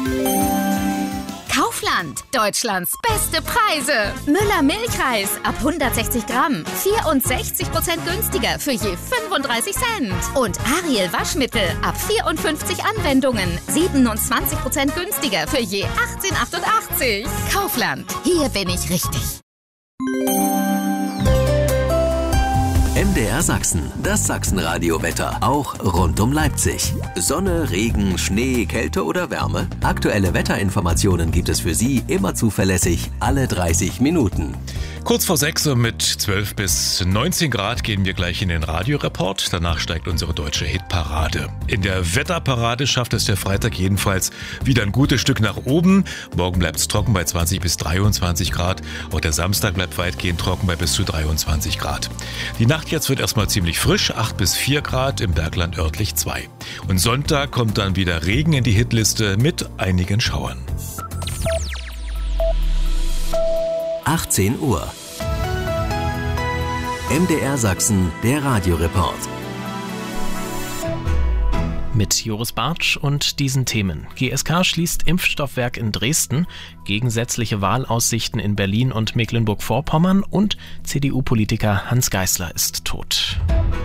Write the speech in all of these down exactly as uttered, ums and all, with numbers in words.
Kaufland, Deutschlands beste Preise. Müller Milchreis ab hundertsechzig Gramm, vierundsechzig Prozent günstiger für je fünfunddreißig Cent. Und Ariel Waschmittel ab vierundfünfzig Anwendungen, siebenundzwanzig Prozent günstiger für je achtzehn Komma achtundachtzig. Kaufland, hier bin ich richtig. M D R Sachsen, das Sachsenradio-Wetter, auch rund um Leipzig. Sonne, Regen, Schnee, Kälte oder Wärme? Aktuelle Wetterinformationen gibt es für Sie immer zuverlässig, alle dreißig Minuten. Kurz vor sechs Uhr mit zwölf bis neunzehn Grad gehen wir gleich in den Radioreport. Danach steigt unsere deutsche Hitparade. In der Wetterparade schafft es der Freitag jedenfalls wieder ein gutes Stück nach oben. Morgen bleibt es trocken bei zwanzig bis dreiundzwanzig Grad. Auch der Samstag bleibt weitgehend trocken bei bis zu dreiundzwanzig Grad. Die Nacht jetzt wird erstmal ziemlich frisch, acht bis vier Grad, im Bergland örtlich zwei. Und Sonntag kommt dann wieder Regen in die Hitliste mit einigen Schauern. achtzehn Uhr. M D R Sachsen, der Radioreport. Mit Joris Bartsch und diesen Themen. G S K schließt Impfstoffwerk in Dresden, gegensätzliche Wahlaussichten in Berlin und Mecklenburg-Vorpommern und C D U-Politiker Hans Geißler ist tot.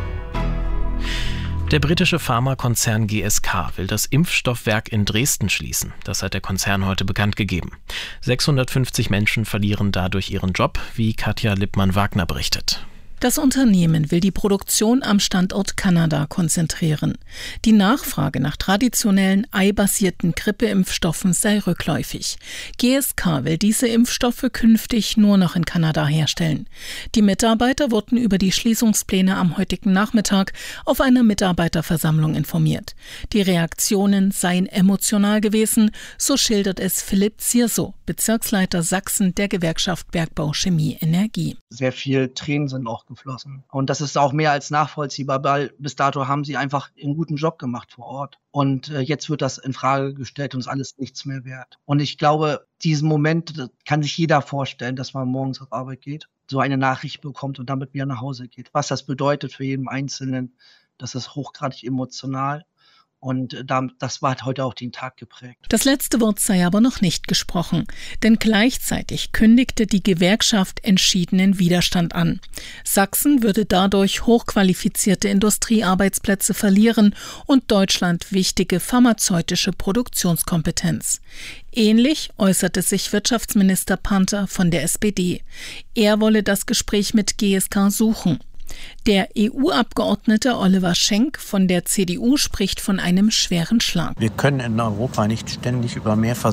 Der britische Pharmakonzern G S K will das Impfstoffwerk in Dresden schließen. Das hat der Konzern heute bekannt gegeben. sechshundertfünfzig Menschen verlieren dadurch ihren Job, wie Katja Lippmann-Wagner berichtet. Das Unternehmen will die Produktion am Standort Kanada konzentrieren. Die Nachfrage nach traditionellen eibasierten Grippeimpfstoffen sei rückläufig. G S K will diese Impfstoffe künftig nur noch in Kanada herstellen. Die Mitarbeiter wurden über die Schließungspläne am heutigen Nachmittag auf einer Mitarbeiterversammlung informiert. Die Reaktionen seien emotional gewesen, so schildert es Philipp Zierso, Bezirksleiter Sachsen der Gewerkschaft Bergbau Chemie Energie. Sehr viel Tränen sind auch geflossen. Und das ist auch mehr als nachvollziehbar, weil bis dato haben sie einfach einen guten Job gemacht vor Ort. Und äh, jetzt wird das in Frage gestellt und ist alles nichts mehr wert. Und ich glaube, diesen Moment kann sich jeder vorstellen, dass man morgens auf Arbeit geht, so eine Nachricht bekommt und damit wieder nach Hause geht. Was das bedeutet für jeden Einzelnen, das ist hochgradig emotional. Und das hat heute auch den Tag geprägt. Das letzte Wort sei aber noch nicht gesprochen, denn gleichzeitig kündigte die Gewerkschaft entschiedenen Widerstand an. Sachsen würde dadurch hochqualifizierte Industriearbeitsplätze verlieren und Deutschland wichtige pharmazeutische Produktionskompetenz. Ähnlich äußerte sich Wirtschaftsminister Panther von der S P D. Er wolle das Gespräch mit G S K suchen. Der E U-Abgeordnete Oliver Schenk von der C D U spricht von einem schweren Schlag. Wir können in Europa nicht ständig über mehr